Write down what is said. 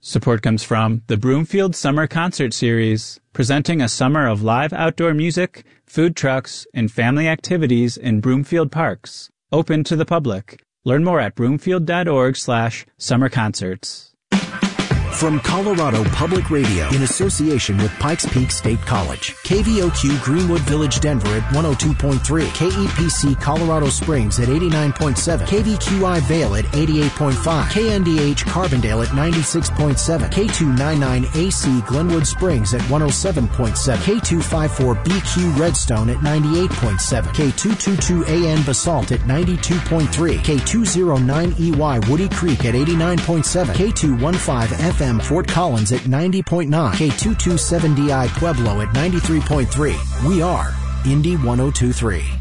Support comes from the Broomfield Summer Concert Series, presenting a summer of live outdoor music, food trucks, and family activities in Broomfield parks. Open to the public. Learn more at broomfield.org/summerconcerts. From Colorado Public Radio in association with Pikes Peak State College, KVOQ Greenwood Village Denver at 102.3, KEPC Colorado Springs at 89.7, KVQI Vail at 88.5, KNDH Carbondale at 96.7, K299AC Glenwood Springs at 107.7, K254BQ Redstone at 98.7, K222AN Basalt at 92.3, K209EY Woody Creek at 89.7, K215FM Fort Collins at 90.9, K227DI Pueblo at 93.3. We are Indy 102.3.